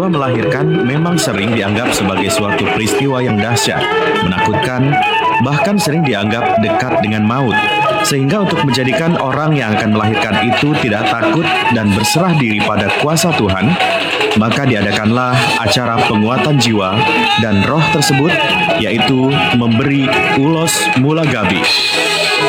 Peristiwa melahirkan memang sering dianggap sebagai suatu peristiwa yang dahsyat, menakutkan, bahkan sering dianggap dekat dengan maut. Sehingga untuk menjadikan orang yang akan melahirkan itu tidak takut dan berserah diri pada kuasa Tuhan, maka diadakanlah acara penguatan jiwa dan roh tersebut, yaitu memberi ulos mula gabi.